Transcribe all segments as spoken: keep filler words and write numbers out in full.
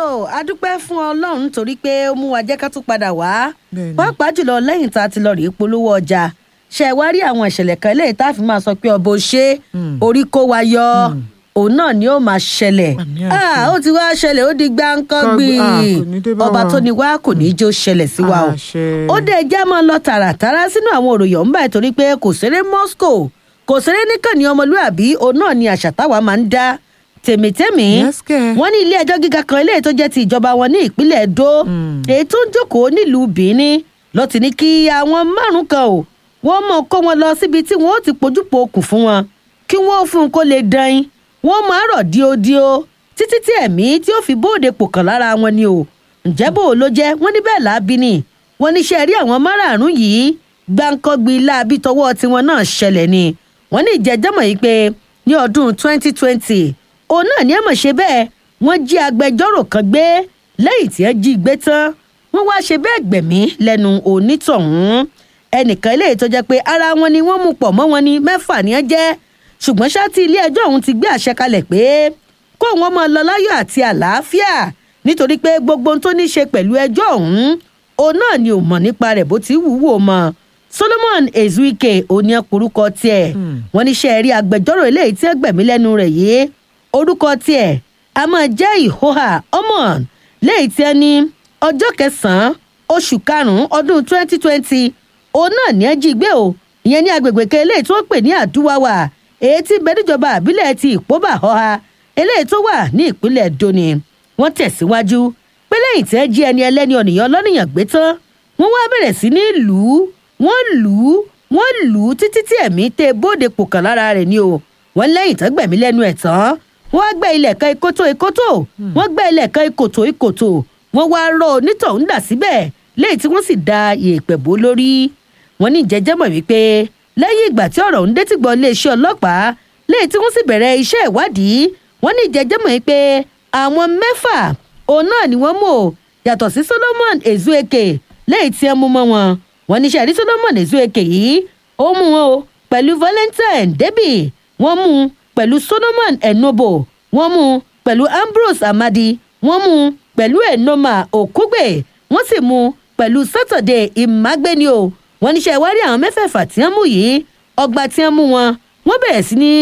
adúpẹ́ fún ọlọ́run torí pé ó mú wa jẹ́ ká tún padà wá pàápàá jùlọ lẹ́yìn tá a ti lọ rí polówó ọjà ṣe wá rí àwọn ìṣẹ̀lẹ̀ kan eléyìí tá a fi máa sọ pé ọbọ̀ ṣe orí kó wa yọ òun náà ni ó máa ṣẹlẹ̀ ó ti wá ṣẹlẹ̀ ó di gbáǹkọ́gbì ọba tó ní wá kò ní í jó ṣẹlẹ̀ sí wa o ó dé ẹjẹ́ máa lọ tààràtàrà sínú àwọn òròyìn ọ̀hún báyìí torí pé kò ṣeré Moscow kò ṣeré níkànnì ọmọlúàbí òun náà ni àṣà táwa máa ń dá tèmítèmí wọn ní ilé ẹjọ́ gíga kan eléyìí tó jẹ́ ti ìjọba wọn ní ìpínlẹ̀ Edo èyí tó ń jókòó nílùú Benin ló ti ní kí àwọn márùn kan o wọ́n mọ̀ kó wọn lọ síbi tí wọ́n ó ti pojúpo okùn fún wọn kí wọ́n fún un kó lè dán in wọ́n máa rọ̀ díodío títí tí ẹ̀mí tí ó fi bóde pò kàn lára wọn ni o ǹjẹ́ bò ló jẹ́ wọ́n ní bẹ́ẹ̀ láabi ni wọ́n ní ṣe rí àwọn márààrún yìí gbáǹkọ́gbì láabi tọwọ́ tiwọn náà ṣẹlẹ̀ ni wọ́n ní ìjẹ́jọ́mọ̀ yìí pé ní ọdún twenty twenty òun náà ní ẹ̀mọ̀ ṣe bẹ́ẹ̀ wọ́n jí agbẹjọ́rò kan gbé lẹ́yìn tí ẹ jí gbé tán wọ́n wá ṣe bẹ́ẹ̀ gbẹ̀mí lẹ́nu onítọ̀hún ẹnìkan eléyìí tó jẹ́ pé ara wọn ni wọ́n mú pọ̀ mọ́ wọn ní mẹ́fà ní ẹ jẹ́ ṣùgbọ́n ṣáàtì ilé ẹjọ́ ọ̀hún ti gbé àṣẹ kalẹ̀ pé kó wọn máa lọ láyọ̀ àti àlàáfíà nítorí pé gbogbo ohun tó ní ṣe pẹ̀lú ẹjọ́ ọ̀hún òun náà ni ò mọ̀ nípa rẹ̀ bó ti wúwo mọ́ Solomon Ezuike òní ọkùnrúkọ tiẹ̀ wọ́n ní ṣe rí agbẹjọ́rò eléyìí tí ẹ gbẹ̀mí lẹ́nu rẹ̀ yìí orúkọ tiẹ̀ a máa jẹ́ ìhóhà ọmọn lẹ́yìn tí ẹ ní ọjọ́ kẹsàn-án oṣù karùn-ún ọdún twenty twenty òun náà ní ẹ jí gbé o ìyẹn ní agbègbè kan eléyìí tó ń pè ní àdúwàwà èyí tí bẹ níjọba àbílẹ̀ ti ìpóbà ọha eléyìí tó wà ní ìpínlẹ̀ Edo ni wọ́n tẹ̀síwájú pé lẹ́yìn tí ẹ jí ẹni ẹlẹ́ni ọ̀nìyàn lọ́nìyàn gbé tán wọ́n wá bẹ̀rẹ̀ sí ní lù ú wọ́n lù ú wọ́n lù ú títí tí ẹ̀mí tẹ bóde pò kàn lára rẹ̀ ni o wọ́n lẹ́yìn tán gbẹ̀mí lẹ́nu ẹ̀ tán wọ́n gbẹ́ ilẹ̀ kan ìkòtò ìkòtò wọ́n gbẹ́ ilẹ̀ kan ìkòtò ìkòtò wọ́n wá rọ onítọ̀hún dà síbẹ̀ lẹ́yìn tí wọ́n sì da yèèpẹ̀ bò lórí wọ́n ní ìjẹ́jẹ́mọ̀ wípé lẹ́yìn ìgbà tí ọ̀rọ̀ ń dé tí gbọ́ iléeṣẹ́ ọlọ́pàá lẹ́yìn tí wọ́n sì bẹ̀rẹ̀ iṣẹ́ ìwádìí wọ́n ní ìjẹ́jẹ́mọ̀ wípé àwọn mẹ́fà òun náà ni wọ́n mú yàtọ̀ sí Solomon Ezueke lẹ́yìn tí wọ́n mú mọ́ wọn wọ́n ní sẹ́rí Solomon Ezueke yìí ó mú wọn o pẹ̀lú Valentine Debi wọ́n mú pẹ̀lú Solomon Enobo wọ́n mú pẹ̀lú Ambrose Amadi wọ́n mú pẹ̀lú Enoma Okugbe wọ́n sì mú pẹ̀lú Saturday Imagbeni o wọ́n níṣẹ́ ìwárí àwọn mẹ́fẹ̀ẹ̀fà tí wọ́n mú yìí ọgbà tí wọ́n mú wọn wọ́n bẹ̀rẹ̀ sí ní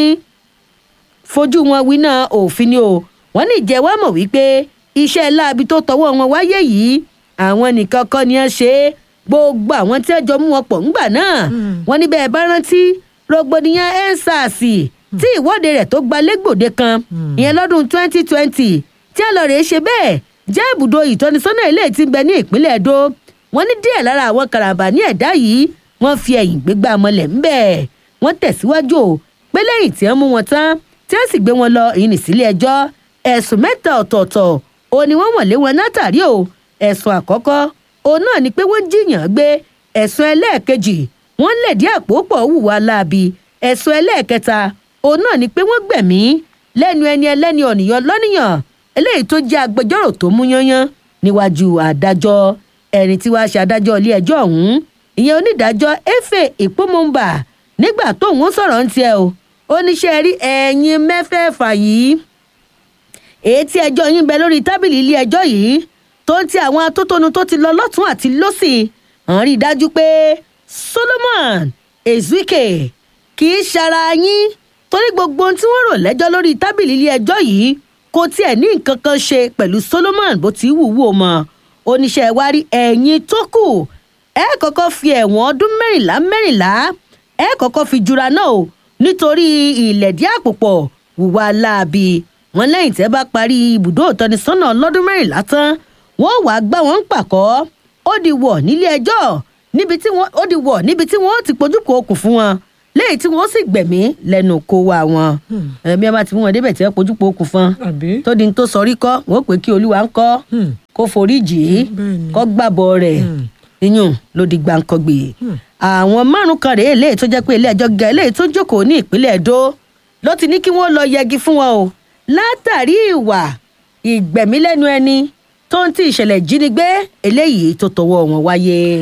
fojú wọn winá òfin ni o wọ́n ní ìjẹ́wọ́ mọ̀ wípé iṣẹ́ láabi tó tọwọ́ wọn wáyé yìí àwọn nìkan kọ́ ni wọ́n ṣe é gbogbo àwọn tí wọ́n jọ mú wọn pọ̀ ńgbà náà wọ́n ní bẹ́ẹ̀ bá rántí rògbòdìyàn ensars tí ìwọ́de rẹ̀ tó gbalẹ́gbòde kan ìyẹn lọ́dún twenty twenty tí a lọ rèé ṣe bẹ́ẹ̀ jẹ́ ibùdó ìtọ́nisọ́nà ilé tí ń bẹ ní ìpínlẹ̀ Edo wọ́n ní díẹ̀ lára àwọn karambà ní ẹ̀dá yìí wọ́n fi ẹ̀yìn gbégbá mọ́lẹ̀ ńbẹ̀ wọ́n tẹ̀síwájú pé lẹ́yìn tí wọ́n mú wọn tán tí wọ́n sì gbé wọn lọ ìyìn sílé ẹjọ́ ẹ̀sùn mẹ́ta ọ̀tọ̀ọ̀tọ̀ òun ni wọ́n wọ̀n lé wọn látàrí o ẹ̀sùn àkọ́kọ́ òun náà ni pé wọ́n jiyàn gbé ẹ̀sùn ẹlẹ́ẹ̀kejì wọ́n lẹ̀dí àpò pọ̀ hùwà láabi ẹ̀sùn ẹlẹ́ẹ̀kẹta òun náà ni pé wọ́n gbẹ̀mí lẹ́nu ẹni ẹlẹ́ni ọ̀nìyàn lọ́nìyàn eléyìí tó jẹ́ agbẹjọ́rò tó mú yányán níwájú adájọ́ ẹni tí wàá ṣe adájọ́ ilé ẹjọ́ ọ̀hún ìyẹn onídàájọ́ Efe Ìpómọmbà nígbà tóun sọ̀rọ̀ ń tiẹ̀ o oníṣẹ́ rí ẹ̀yin mẹ́fẹ̀ẹ̀fà yìí èyí tí ẹjọ́ yín bẹ lórí tábìlì ilé ẹjọ́ yìí tó ń ti àwọn atótónu tó ti lọ lọ́tún àti lọ́sì hàn rí i dájú pé Solomon Ezuike kì í ṣara yín torí gbogbo ohun tí wọ́n rò lẹ́jọ́ lórí tábìlì ilé ẹjọ́ yìí kò tiẹ̀ ní nǹkan kan ṣe pẹ̀lú Solomon bó ti wúwo mọ́ oníṣẹ́ wa rí ẹ̀yin tó kù ẹ kọ́kọ́ fi ẹ̀wọ̀n ọdún mẹ́rìnlá mẹ́rìnlá ẹ kọ́kọ́ fi jura náà o nítorí ìlẹ̀dí àpòpọ̀ hùwà láabi wọn lẹ́yìn tẹ́ bá parí ibùdó ìtọ́nisọ́nà ọlọ́dún mẹ́rìnlá tán wọ́n wàá gbá wọn ń pàkọ́ ó di wọ̀ nílé ẹjọ́ níbi tí wọ́n ó di wọ̀ níbi tí wọ́n ti pojúkò okùn fún wọn lẹ́yìn tí wọ́n sì gbẹ̀mí lẹ́nu kó wa wọn ẹ̀mí ẹ bá ti mú wọn débẹ̀ tí wọ́n pojúkò okùn fún tó di tó sọrí kọ́ wọ́n pè kí olúwa ń kọ́ kó forí jì í kó gbàbọ̀ rẹ̀ iyùn ló di gbàǹkangbè àwọn márùn kan rèé eléyìí tó jẹ́ pé ilé ẹjọ́ gíga eléyìí tó jókòó ní ìpínlẹ̀ Edo ló ti ní kí wọ́n lọ yẹgi fún wọn o látàrí ìwà ìgbẹ̀mí lẹ́nu ẹni tó ń ti ìṣẹ̀lẹ̀ ìjínigbé eléyìí tó tọwọ́ wọn wáyé.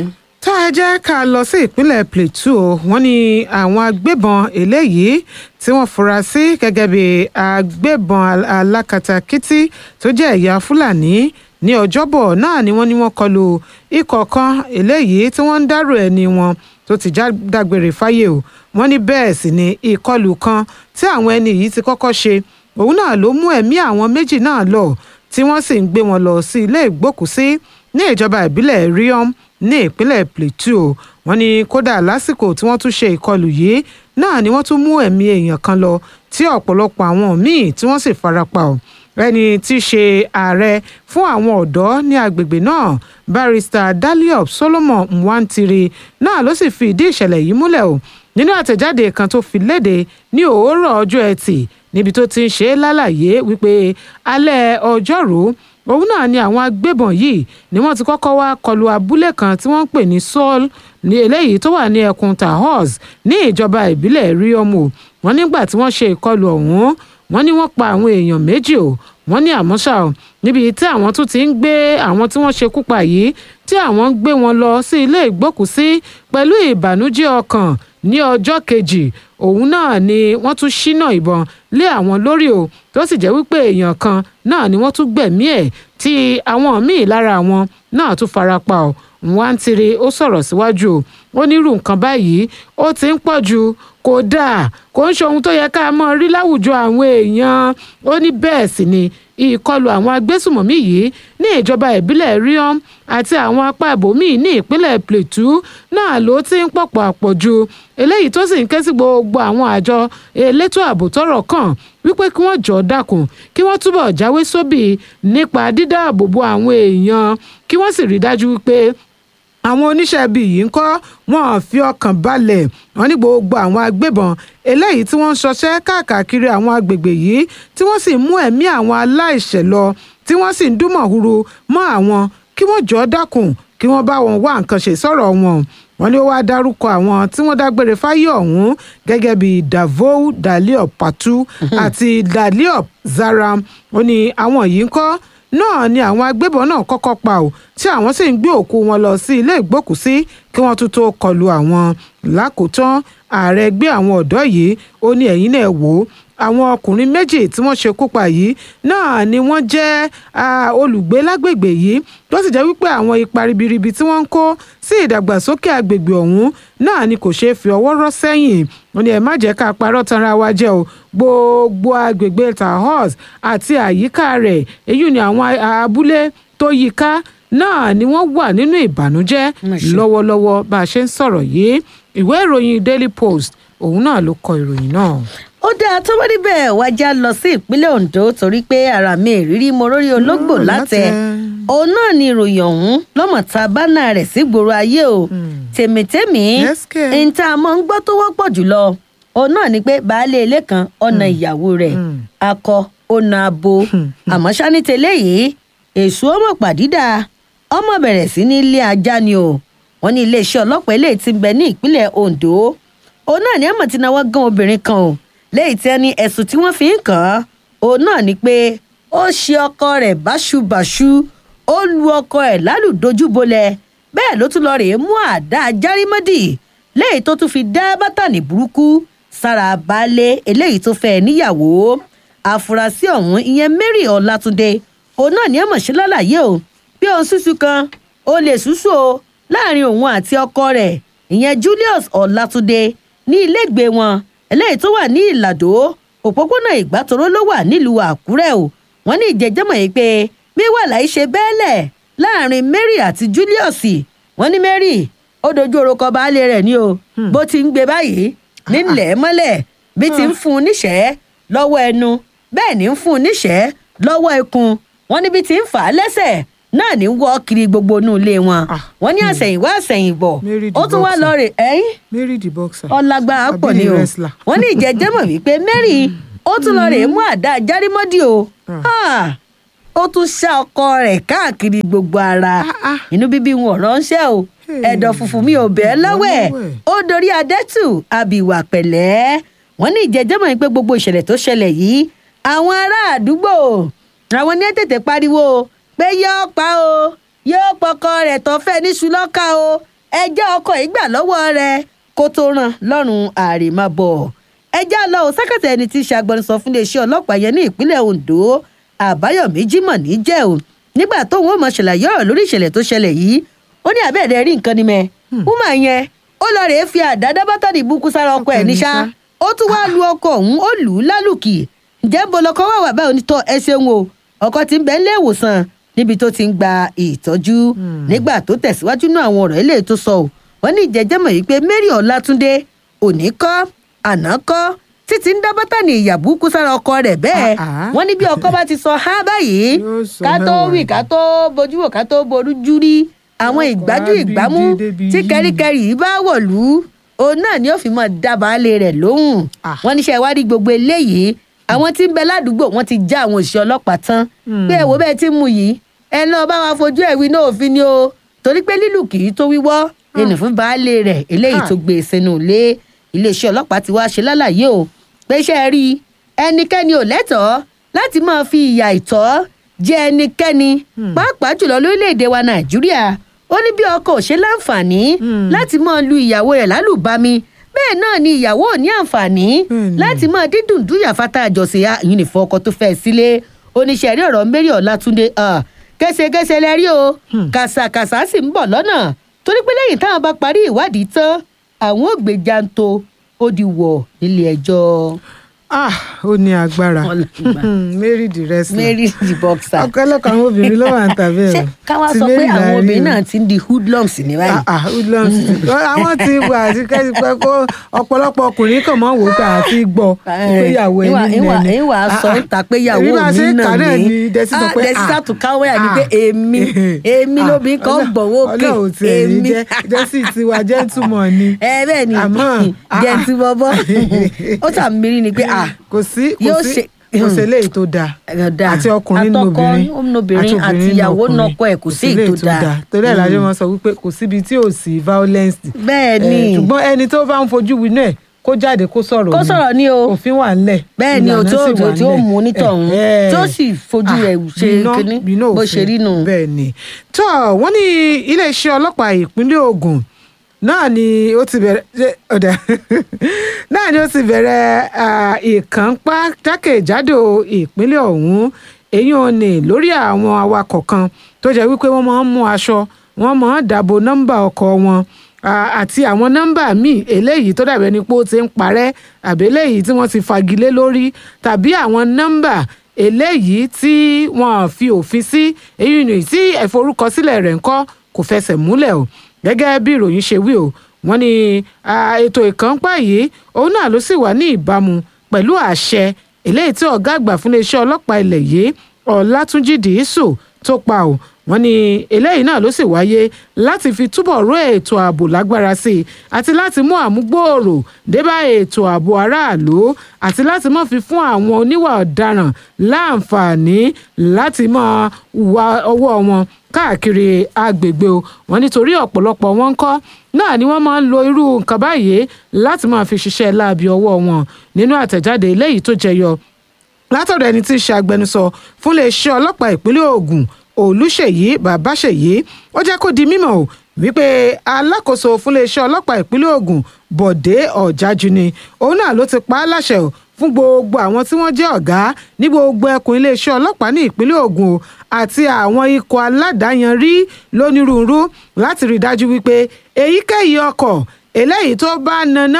tá ẹ jẹ́ ká lọ sí ìpínlẹ̀ Plateau wọ́n ní àwọn agbébọn eléyìí tí wọ́n fura sí gẹ́gẹ́ bí agbébọn alákatakítí tó jẹ́ ẹ̀yà Fúlàní ní ọjọ́bọ̀ náà ni wọ́n ní wọ́n kọlù ikọ̀ kan eléyìí tí wọ́n ń dárò ẹni wọn tó ti dágbére fáyé o wọ́n ní bẹ́ẹ̀ sì ni ìkọlù kan tí àwọn ẹni yìí ti kọ́kọ́ ṣe òun náà ló mú ẹ̀mí àwọn méjì náà lọ tí wọ́n sì ń gbé wọn lọ sí ilé ìgbókùsí ní ìjọba ìbílẹ̀ Riom ní ìpínlẹ̀ Plateau wọ́n ní kódà lásìkò tí wọ́n tún ṣe ìkọlù yìí náà ni wọ́n tún mú ẹ̀mí èèyàn kan lọ tí ọ̀pọ̀lọpọ̀ àwọn míì tí wọ́n sì farapa o ẹni tí í ṣe ààrẹ fún àwọn ọ̀dọ́ ní agbègbè náà barrister Daliop Solomon Mwantiri náà ló sì fi ìdí ìṣẹ̀lẹ̀ yìí múlẹ̀ o nínú àtẹ̀jáde kan tó fi léde ní òwúrọ̀ ọjọ́ ẹtì níbi tó ti ń ṣe lálàyé wípé alẹ́ ọjọ́rú òun náà ni àwọn agbébọn yìí ni wọ́n ti kọ́kọ́ wá kọlu abúlé kan tí wọ́n ń pè ní Sol ní eléyìí tó wà ní ẹkùn Tahoz ní ìjọba ìbílẹ̀ Riomo wọ́n nígbà tí wọ́n ṣe ìkọlù ọ̀hún wọ́n ní wọ́n pa àwọn èèyàn méjì o wọ́n ní àmọ́ ṣá o níbi tí àwọn tún ti ń gbé àwọn tí wọ́n ṣekú pa yìí tí àwọn ń gbé wọn lọ sí ilé ìgbókùsí pẹ̀lú ìbànújẹ́ ọkàn ní ọjọ́ kejì òun náà ni wọ́n tún ṣínà ìbọn lé àwọn lórí o tó sì jẹ́ wípé èèyàn kan náà ni wọ́n tún gbẹ̀mí ẹ̀ tí àwọn míì lára wọn náà tún farapa o Nwantiri ó sọ̀rọ̀ síwájú o ó nírú nǹkan báyìí ó ti ń pọ̀ jù kódà kò ń ṣe ohun tó yẹ ká mọ́ rí láwùjọ àwọn èèyàn ó ní bẹ́ẹ̀ sì ni ìkọlù àwọn agbésùmọ̀mí yìí ní ìjọba ìbílẹ̀ Riom àti àwọn apá ibòmíì ní ìpínlẹ̀ Plateau náà ló ti ń pọ̀pọ̀ àpọ̀jù eléyìí tó sì ń ké sí gbogbo àwọn àjọ elétò ààbò tọ́rọ̀ kàn wípé kí wọ́n jọ̀ọ́ dákun kí wọ́n túbọ̀ jáwé sóbì nípa dídáàbòbò àwọn èèyàn kí wọ́n sì rí dájú wípé àwọn oníṣẹ́ ibi yìí ń kọ́ wọn fi ọkàn balẹ̀ wọn ní gbogbo àwọn agbébọn eléyìí tí wọ́n ń ṣọṣẹ́ káàkiri àwọn agbègbè yìí tí wọ́n sì mú ẹ̀mí àwọn aláìṣẹ̀ lọ tí wọ́n sì ń dúnmọ̀húrú mọ́ àwọn kí wọ́n jọ̀ọ́ dákun kí wọ́n bá wọn wá nǹkan ṣe sọ̀rọ̀ wọn wọ́n ní ó wá dárúkọ àwọn tí wọ́n dágbére fáyé ọ̀hún gẹ́gẹ́ bí Davou Daliop Patu àti Daliop Zaram ó ní àwọn yìí ń kọ́ náà ni àwọn agbébọn náà kọ́kọ́ pa ò tí àwọn sì ń gbé òkú wọn lọ sí ilé ìgbókùsí kí wọ́n tún tó kọlu àwọn lákòótán ààrẹ gbé àwọn ọ̀dọ́ yìí ó ní ẹ̀yìn náà wò ó àwọn ọkùnrin méjì tí wọ́n ṣekú pa yìí náà ni wọ́n jẹ́ olùgbé lágbègbè yìí tó sì jẹ́ wípé àwọn ipa ribiribi tí wọ́n ń kó sí ìdàgbàsókè agbègbè ọ̀hún náà ni kò ṣeé fi ọwọ́ rọ́ sẹ́yìn wọ́n ní ẹ má jẹ́ ká parọ́ tanra wa jẹ́ o gbogbo agbègbè Tahoz àti àyíká rẹ̀ èyí ni àwọn abúlé tó yí ká náà ni wọ́n wà nínú ìbànújẹ́ lọ́wọ́lọ́wọ́ bá a ṣe ń sọ̀rọ̀ yìí ìwé ìròyìn Daily Post òun náà ló kọ ìròyìn náà. ó dáa tó wọ́n níbẹ̀ wájà lọ sí ìpínlẹ̀ Ondo torí pé ara mi ìrírí mo rórí ológbò látẹ òun náà ni ìròyìn ọ̀hún lọ́mọ̀ta bánà rẹ̀ sí gbòòrò ayé o tèmítèmí ẹni tá a mọ̀ ń gbọ́ tó wọ́pọ̀ jùlọ òun náà ni pé baálé ilé kan ọ̀nà ìyàwó rẹ̀ akọ ọ̀nà abo àmọ́ ṣáni tẹ́lẹ̀ yìí èso ọmọ pàdídà ọmọ bẹ̀rẹ̀ sí ní ilé ajá ni o wọ́n ní iléeṣẹ́ ọlọ́pàá eléyìí tí ń bẹ ní ìpínlẹ̀ Ondo òun náà ni àmọ̀ tí náwó gan obìnrin kan o lẹ́yìn tí ẹni ẹ̀sùn tí wọ́n fi ń kàn án òun náà ni pé ó ṣe ọkọ rẹ̀ báṣubàṣu ó lu ọkọ ẹ̀ lálùdojúbolẹ̀ bẹ́ẹ̀ ló tún lọ rèé mú àdá járímọ́dì lẹ́yìn tó tún fi dá bátànì burúkú sára baálé eléyìí tó fẹ́ níyàwó àfúrásì ọ̀hún ìyẹn Mary Ọlátúndé òun náà ni àmọ̀ ṣe lálàyé o bí òun ṣùṣù kan ó lè ṣùṣù o láàrin òun àti ọkọ rẹ̀ ìyẹn Julius Ọlátúndé ní ilégbèé wọn eléyìí tó wà ní Ìlàdó òpópónà Ìgbàtòrò ló wà nílùú Àkúrẹ́ o wọ́n ní ìjẹ́jẹ́mọ̀ yìí pé míwàlá yìí ṣe bẹ́ẹ̀lẹ̀ láàrin Mary àti Julius wọ́n ní Mary ó dojú orúkọ baálé rẹ̀ ní o bó ti ń gbé báyìí nílẹ̀ mọ́lẹ̀ bí ti ń fún un níṣẹ́ lọ́wọ́ ẹnu bẹ́ẹ̀ ni ń fún un níṣẹ́ lọ́wọ́ ikùn wọ́n ní bí ti ń fà á lẹ́sẹ̀ náà ní wọ́ kiri gbogbo inú ilé wọn wọ́n ní àsẹ̀yìnwá àsẹ̀yìnbọ̀ ó tún wá lọ rè ẹ́yìn Mary the boxer ọlágbára pọ̀ ni o wọ́n ní ìjẹ́jẹ́mọ̀ wípé Mary ó tún lọ rè mú àdá járímọ́dì o ó tún ṣá ọkọ rẹ̀ káàkiri gbogbo ara inú bíbí wọn ránṣẹ́ o ẹ̀dọ̀ funfun mi ò bẹ́ẹ̀ lọ́wẹ̀ ó dorí adẹ́tù àbíwá pẹ̀lẹ́ wọ́n ní ìjẹ́jẹ́mọ̀ yìí pé gbogbo ìṣẹ̀lẹ̀ tó ṣẹlẹ̀ yìí àwọn ará àdúgbò àwọn ní tètè pariwo pé yóò pa o yóò pọkọ rẹ̀ tó fẹ́ ní ṣùlọ́kà o ẹjẹ́ ọkọ̀ ìgbà lọ́wọ́ rẹ̀ kó tó ràn lọ́rùn àrèmábọ̀. ẹjẹ́ lọ ò sákàtà ẹni tí í ṣe agbẹnusọ fún iléeṣẹ́ ọlọ́pàá yẹn ní ìpínlẹ̀ Ondo Àbáyọ̀mí Jímọ̀ ní jẹ́ o nígbà tóun ó mọ̀ ṣàlàyé ọ̀rọ̀ lórí ìṣẹ̀lẹ̀ tó ṣẹlẹ̀ yìí ó ní àbẹ́ẹ̀dẹ̀ rí nǹkan ni mẹ́ wúmà yẹn ó lọ rèé fi àdá dábàtà ní búkú sára ọkọ ẹ̀ níṣá ó tún wá lu ọkọ ọ̀hún ó lù ú lálùkì ǹjẹ́ bo lọkọ wà wà báyìí onítọ̀ ẹ ṣeun o ọkọ tí ń bẹ nílé ìwòsàn níbi tó ti ń gba ìtọ́jú nígbà tó tẹ̀síwájú náà àwọn ọ̀rọ̀ eléyìí tó sọ ò wọ́n ní ìjẹ́jẹ́ mọ̀ yìí pé Mary Ọlátúndé òní kọ́ àná kọ́ títí ń dábàtà ní ìyà burúkú sára ọkọ rẹ̀ bẹ́ẹ̀ wọ́n ní bí ọkọ bá ti sọ há báyìí ká tó wí ká tó bojú wò ká tó bojú jú rí àwọn ìgbájú ìgbámú tí kẹríkẹrí yìí bá wọ̀lú òun náà ni ó fi mọ̀ dábàálé rẹ̀ lóhùn wọ́n níṣẹ́ wá rí gbogbo eléyìí àwọn tí ń bẹ ládùúgbò wọ́n ti já àwọn òṣìṣẹ́ ọlọ́pàá tán pé èwo bẹ́ẹ̀ tí ń mu yìí ẹ náà bá wa fojú ẹ̀ wí náà òfin ni o torí pé lílù kì í tó wíwọ́ ẹnì fún baálé rẹ̀ eléyìí tó gbé e sínú ilé iléeṣẹ́ ọlọ́pàá ti wá ṣe lálàyé o pé ṣe rí ẹnikẹ́ni ò lẹ́tọ̀ọ́ láti máa fi ìyà ìtọ́ jẹ ẹnikẹ́ni pàápàá jùlọ lórílẹ̀‐èdè wa Nàìjíríà ó ní bí ọkọ ò ṣe láǹfààní láti máa lu ìyàwó rẹ̀ lálùbami bẹ́ẹ̀ náà ni ìyàwó ò ní àǹfààní láti máa dídùn dúyà fata àjọṣe yìí nìfọ ọkọ tó fẹ́ sílé oníṣẹ́ rí ọ̀rọ̀ Mary Ọlátúndé kẹsẹkẹsẹ lẹ́rí o kàṣàkàṣà sì ń bọ̀ lọ́nà torí pé lẹ́yìn táwọn bá parí ìwádìí tán àwọn ò gbé janto ó di wọ̀ nílé ẹjọ́. ah ó ní agbára Mary the wrestler Mary the boxer. ọ̀pọ̀lọpọ̀ àwọn obìnrin ló wà ń tàbí ẹ̀. ṣé káwá sọ pé àwọn obìnrin náà ti ń di hoodlums ní báyìí. ah hoodlums àwọn ti wà àti kẹ́sìpẹ́ kó ọ̀pọ̀lọpọ̀ ọkùnrin kàn mọ́ wò ó kà àti gbọ́ péyàwó ẹni nìyẹn. ìwà sọ ń ta péyàwó mi náà ní dẹ́sítà tó káwé àní pé èmi èmi lóbìnrin kan gbọ̀wọ́ òkè ọlọ́run ti ẹ̀rí jẹ́ jẹ́sì tiwa gentleman ni. ẹ bẹ́ẹ̀ ni gentleman bọ́ ó sàmìrì ni pé kò sí kò sí kò sí eléyìí tó dáa àti ọkùnrin nobìnrin àti ìyàwó nọkọ ẹ kò sí èyí tó dáa torí ẹ̀ lájọ́ wọn sọ wípé kò síbi tí ò sí violence. bẹ́ẹ̀ ni ṣùgbọ́n ẹni tó bá ń fojú winá ẹ̀ kó jáde kó sọ̀rọ̀ kó sọ̀rọ̀ ni o òfin wà ńlẹ̀ bẹ́ẹ̀ ni o tí ó tí ó mú onítọ̀hún tí ó sì fojú rẹ̀ ṣe kíní bó ṣe rí nù. bẹ́ẹ̀ ni tó wọ́n ní iléeṣẹ́ ọlọ́pàá ìpínlẹ̀ Ògùn náà ni ó ti bẹ̀rẹ̀ ọ̀dà náà ni ó ti bẹ̀rẹ̀ ìkànpá jákèjádò ìpínlẹ̀ ọ̀hún èyí ò ní lórí àwọn awakọ̀ kan tó jẹ́ wípé wọ́n máa ń mú aṣọ wọ́n máa ń dàbò nọ́mbà ọkọ̀ wọn àti àwọn nọ́mbà míì eléyìí tó dàbí ẹni pé ó ti ń parẹ́ àbí eléyìí tí wọ́n ti fagilé lórí tàbí àwọn nọ́mbà eléyìí tí wọ́n fi òfin sí èyí ni tí ẹ̀forúkọsílẹ̀ rẹ̀ ńkọ́ kò fẹsẹ̀ múlẹ̀ o gẹ́gẹ́ bí ìròyìn ṣe wí o wọ́n ní ètò ìkànpá yìí òun náà ló sì wà ní ìbámu pẹ̀lú àṣẹ eléyìí tí ọ̀gá àgbà fún iléeṣẹ́ ọlọ́pàá ilẹ̀ yìí Ọlátúnjí Dìísù tó pa o wọ́n ní eléyìí náà ló sì wáyé láti fi túbọ̀ ró ètò ààbò lágbára sí i àti láti mú àmúgbòòrò débá ètò ààbò aráàlú àti láti má fi fún àwọn oníwà ọ̀daràn láǹfààní láti máa wá ọwọ́ wọn káàkiri agbègbè o wọ́n nítorí ọ̀pọ̀lọpọ̀ wọn ń kọ́ náà ni wọ́n máa ń lo irú nǹkan báyìí láti máa fi ṣiṣẹ́ láabi ọwọ́ wọn nínú àtẹ̀jáde eléyìí tó jẹyọ látọ̀dọ̀ ẹni tí í ṣe agbẹnusọ fún iléeṣẹ́ ọlọ́pàá ìpínlẹ̀ Ògùn Olúṣèyí Babáṣèyí ó jẹ́ kó di mímọ̀ o wípé alákòóso fún iléeṣẹ́ ọlọ́pàá ìpínlẹ̀ Ògùn Bọ̀dé Ọ̀jájú ni òun náà ló ti pa á láṣẹ o fún gbogbo àwọn tí wọ́n jẹ́ ọ̀gá ní gbogbo ẹkùn iléeṣẹ́ ọlọ́pàá ní ìpínlẹ̀ Ògùn o àti àwọn ikọ̀ aládàáyanrí lónírúurú láti rí i dájú wípé èyíkéyìí ọkọ̀ eléyìí tó bá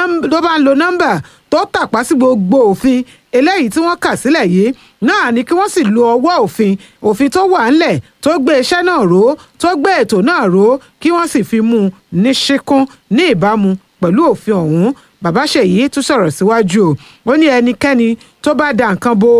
ń lo nọ́mbà tó tàpá sí gbogbo òfin eléyìí tí wọ́n kà sílẹ̀ yìí náà ni kí wọ́n sì lo ọwọ́ òfin òfin tó wà ńlẹ̀ tó gbé iṣẹ́ náà ró tó gbé ètò náà ró kí wọ́n sì fi mú un ní ṣíkún ní ìbámu pẹ̀lú òfin ọ̀hún Babáṣèyí tún sọ̀rọ̀ síwájú o ó ní ẹnikẹ́ni tó bá da nǹkan bo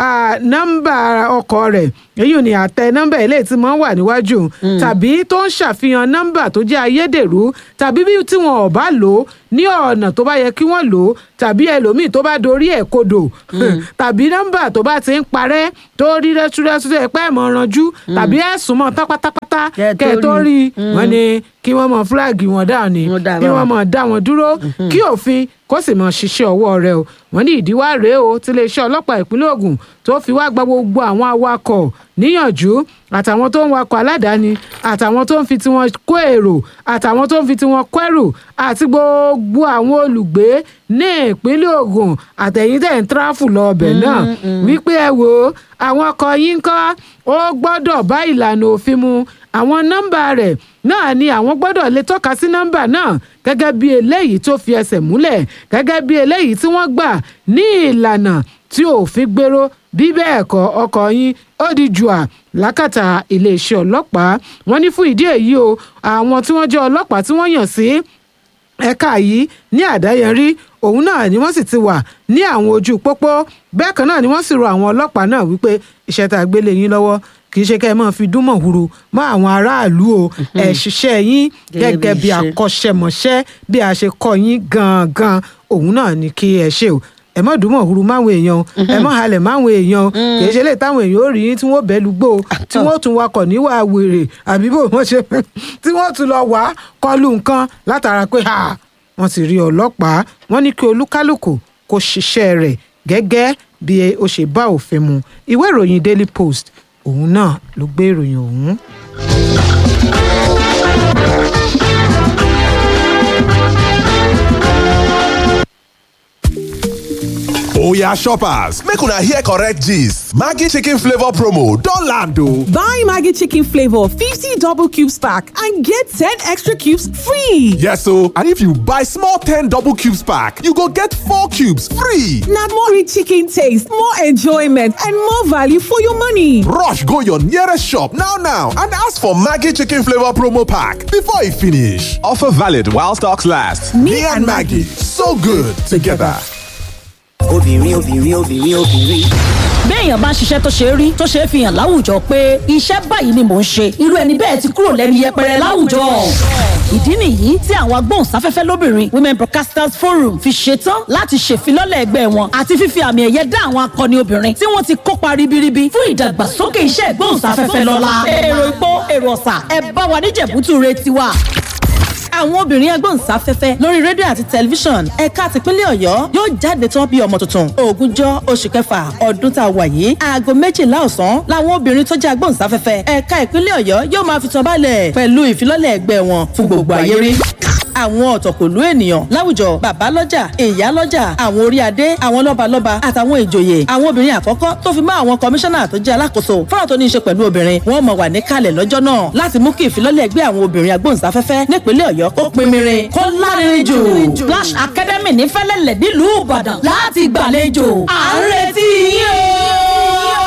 nọ́mbà ọkọ̀ rẹ̀ èyí ò ní àtẹ nọ́mbà eléyìí tí wọ́n wà níwájú tàbí tó ń ṣàfihàn nọ́mbà tó jẹ́ ayédèrú tàbí bí tí wọn ò bá lò ó ní ọ̀nà tó bá yẹ kí wọ́n lò ó tàbí ẹlòmíì tó bá dorí ẹ̀ kodò tàbí nọ́mbà tó bá ti ń parẹ́ tó rí rẹ́túrẹ́tú ẹ̀ pẹ́ mọ́ ranjú tàbí ẹ̀sùn mọ́ tán pátápátá kẹ́ tó rí wọn ni kí wọ́n mọ fúláàgì wọn dáa ni kí wọ́n mọ dá wọn dúró kí òfin kó sì mọ ṣiṣẹ́ ọwọ́ rẹ̀ o wọ́n ní ìdíwá rèé o tí iléeṣẹ́ ọlọ́pàá ìpínlẹ̀ Ògùn tó fi wá gba gbogbo àwọn awakọ̀ níyànjú àtàwọn tó ń wakọ̀ aládàáni àtàwọn tó ń fi tiwọn kó èrò àtàwọn tó ń fi tiwọn kó ẹrù àti gbogbo àwọn olùgbé ní ìpínlẹ̀ Ògùn àtẹ̀yìn tẹ̀ ń tráfù lọ ọbẹ̀ náà wípé ẹ wò ó àwọn ọkọ̀ yín kọ́ ó gbọ́dọ̀ bá ìlànà òfin mu àwọn nọ́mbà rẹ̀ náà ni àwọn gbọ́dọ̀ lè tọ́ka sí nọ́mbà náà gẹ́gẹ́ bí eléyìí tó fi ẹsẹ̀ múlẹ̀ gẹ́gẹ́ bí eléyìí tí wọ́n gbà ní ìlànà tí òfin gbèrò bí bẹ́ẹ̀ kọ́ ọkọ̀ yín ó di jùà lákàtà iléeṣẹ́ ọlọ́pàá wọ́n ní fún ìdí èyí o àwọn tí wọ́n jẹ́ ọlọ́pàá tí wọ́n yàn sí ẹ̀ka yìí ní àdáyẹnrí òun náà ni wọ́n sì ti wà ní àwọn ojú pópó bẹ́ẹ̀ kan náà ni wọ́n sì rọ àwọn ọlọ́pàá náà wípé iṣẹ́ tá a gbé lé yín lọ́wọ́ kì í ṣe kẹ́ ẹ máa fi dún mọ̀húrú mọ́ àwọn aráàlú o ẹ̀ ṣiṣẹ́ yín gẹ́gẹ́ bí akọ́ṣẹ́mọṣẹ́ bí a ṣe kọ́ yín gangan òun náà ni kí ẹ ṣe o ẹ mọ̀ dùn mọ̀húrú máwọn èèyàn ẹ mọ̀ halẹ̀ máwọn èèyàn kì í ṣe lè táwọn èèyàn ó rí yín tí wọ́n bẹ́ẹ̀ lùgbò tí wọ́n tún wakọ̀ níwà wèrè àbí bò wọ́n ṣe tí wọ́n tún lọ wá kọlu nǹkan látara pé wọ́n ti rí ọlọ́pàá wọ́n ní kí olúkálùkù kó ṣiṣẹ́ rẹ̀ gẹ́gẹ́ bí ó ṣe bá òfin mu ìwé ìròyìn Daily Post òun náà ló gbé ìròyìn ọ̀hún. Oya shoppers, make una hear correct gist. Maggi chicken flavor promo don land o. Buy Maggi chicken flavor fifty double cubes pack and get ten extra cubes free. Yes o, and if you buy small ten double cubes pack, you go get four cubes free. Na more rich chicken taste, more enjoyment and more value for your money. Rush go your nearest shop now now and ask for Maggi chicken flavor promo pack before e finish. Offer valid while stocks last. Me, Me and Maggi, so good together. obìnrin obìnrin obìnrin obìnrin. béèyàn bá ń ṣiṣẹ́ tó ṣe é rí tó ṣe é fi hàn láwùjọ pé iṣẹ́ báyìí ni mò ń ṣe irú ẹni bẹ́ẹ̀ ti kúrò lẹ́nu yẹpẹrẹ láwùjọ. ìdí nìyí tí àwọn agbóhùnsáfẹ́fẹ́ lóbìnrin Women Broadcasters Forum fi ṣetán láti ṣèfilọ́lẹ̀ ẹgbẹ́ wọn àti fífi àmì ẹ̀yẹ dá àwọn akọni obìnrin tí wọ́n ti kópa ribiribi fún ìdàgbàsókè iṣẹ́ ìgbóhùnsáfẹ́fẹ́ lọ́la. èrò ìpó èrò ọ̀sà ẹ bá wa níjẹ̀bútú re tiwa. àwọn obìnrin agbóhùnsáfẹ́fẹ́ lórí rédíò àti tẹlifíṣàn ẹ̀ka tìpínlẹ̀ Ọ̀yọ́ yóò jáde tán bí ọmọ tuntun ogúnjọ́ oṣù kẹfà ọdún tá a wà yìí aago méjìlá ọ̀sán làwọn obìnrin tó jẹ́ agbóhùnsáfẹ́fẹ́ ẹ̀ka ìpínlẹ̀ Ọ̀yọ́ yóò máa fi tán balẹ̀ pẹ̀lú ìfilọ́lẹ̀ ẹgbẹ́ wọn fún gbogbo ayé rí. àwọn ọ̀tọ̀kùlú ènìyàn láwùjọ bàbá lọ́jà ìyá lọ́jà àwọn orí adé àwọn lọ́balọ́ba àtàwọn ìjòyè àwọn obìnrin àkọ́kọ́ tó fi mọ́ àwọn kọmíṣánná tó jẹ́ alákòóso fọ́nrán tó ní í ṣe pẹ̀lú obìnrin wọ́n mọ̀ wà níkàlẹ̀ lọ́jọ́ náà láti mú kí ìfilọ́lẹ̀ ẹgbẹ́ àwọn obìnrin agbóhùnsáfẹ́fẹ́ nípínlẹ̀ Ọ̀yọ́ kó pinmirin kó lárinrin jù. Splash Academy ní Fẹ́lẹ́lẹ̀ nílùú Ìbàdàn láti gbàlejò à ń retí yín o.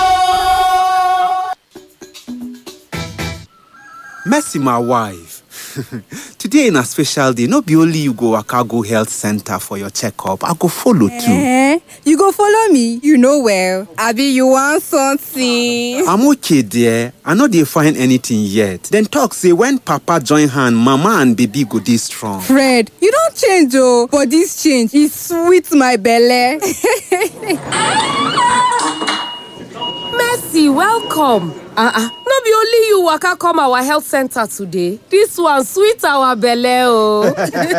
Mercy, my wife. Today na special day. No be only you go waka go health center for your checkup. I go follow too. Eh? You go follow me? You know well. Abi, you want something? I'm okay there. I no dey find anything yet. Then talk say when papa join hand, mama and baby go dey strong. Fred, you don change oh, but this change is sweet my belle. Mercy, welcome. Uh-uh. No be only you waka come our health center today. This one sweet our belle oh.